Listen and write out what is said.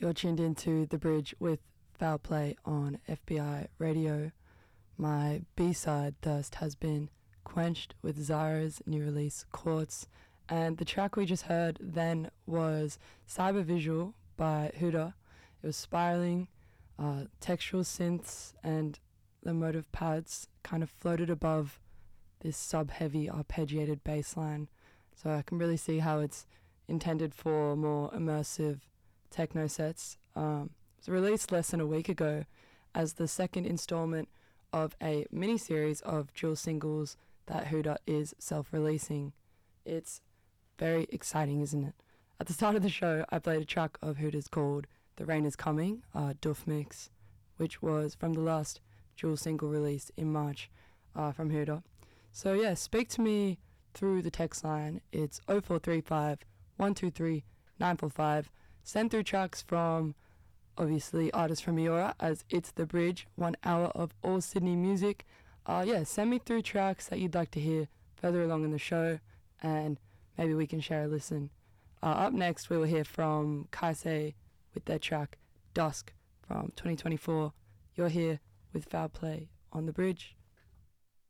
You're tuned into The Bridge with Foul Play on FBI Radio. My B-side thirst has been quenched with Zara's new release, Quartz. And the track we just heard then was Cybervisual by Huda. It was spiraling, textural synths and the motive pads kind of floated above this sub-heavy arpeggiated bass line. So I can really see how it's intended for more immersive techno sets. It was released less than a week ago as the second installment of a mini-series of dual singles that Huda is self-releasing. It's very exciting, isn't it? At the start of the show, I played a track of Huda's called The Rain Is Coming, Duff Mix, which was from the last dual single released in March from Huda. So yeah, speak to me through the text line. It's 0435 123 945. Send through tracks from, obviously, artists from Eora, as it's The Bridge, 1 hour of all Sydney music. Send me through tracks that you'd like to hear further along in the show, and maybe we can share a listen. Up next, we will hear from Kaisei with their track Dusk from 2024. You're here with Foul Play on The Bridge.